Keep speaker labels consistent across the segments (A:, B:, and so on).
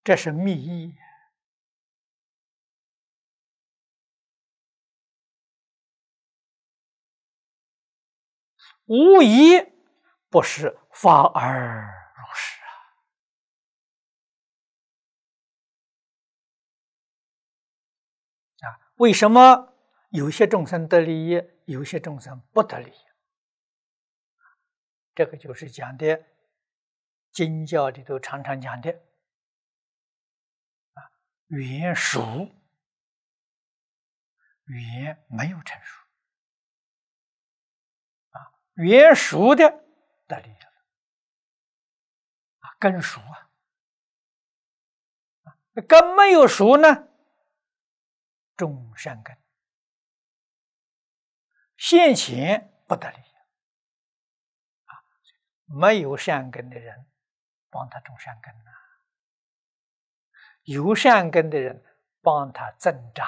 A: 这是密意。无疑不是法而如是啊！为什么有些众生得利益，有些众生不得利益？这个就是讲的经教里头常常讲的缘熟，缘没有成熟缘熟的得利益了根熟根没有熟呢，种善根，现前不得利益没有善根的人帮他种善根有善根的人帮他增长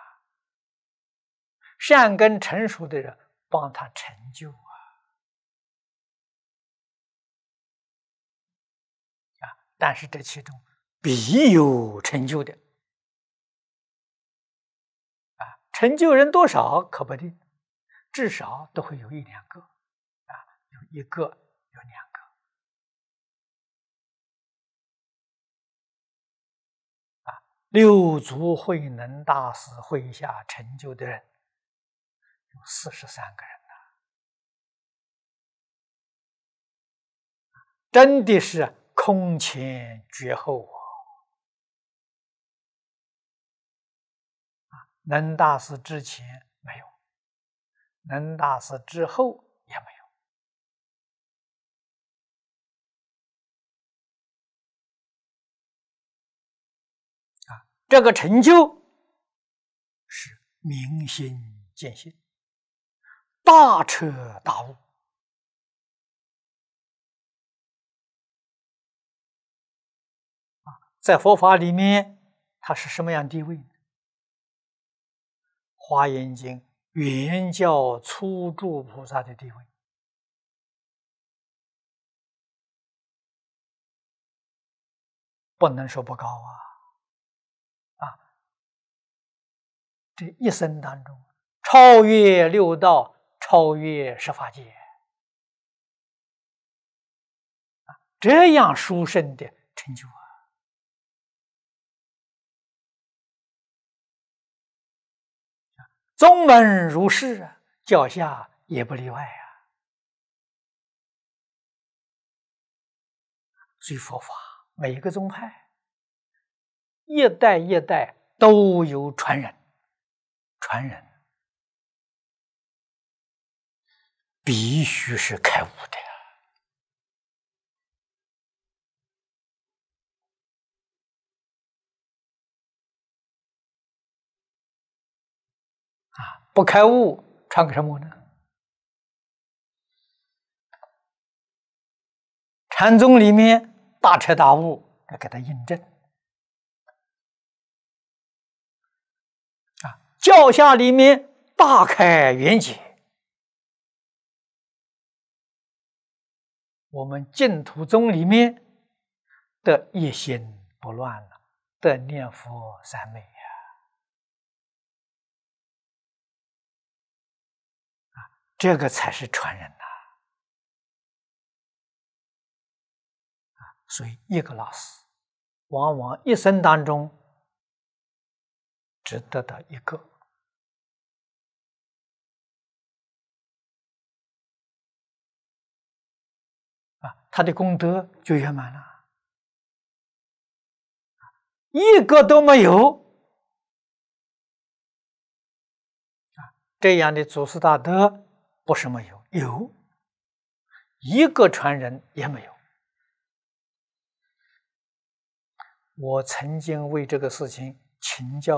A: 善根成熟的人帮他成就但是这其中必有成就的成就人多少可不定，至少都会有一两个有一个有两个六祖慧能大师会下成就的人有43个人真的是空前绝后能大师之前没有，能大师之后也没有这个成就是明心见性，大彻大悟在佛法里面它是什么样地位呢？华严经原教初住菩萨的地位不能说不高这一生当中超越六道，超越十法界这样殊胜的成就宗门如是教下也不例外所以佛法每一个宗派一代一代都有传人必须是开悟的不开悟传给什么呢？禅宗里面大彻大悟要给他印证教下里面大开圆解，我们净土宗里面的一心不乱了，的念佛三昧这个才是传人所以一个老师往往一生当中只得到一个他的功德就圆满了一个都没有这样的祖师大德不是没有，有一个传人也没有。我曾经为这个事情请教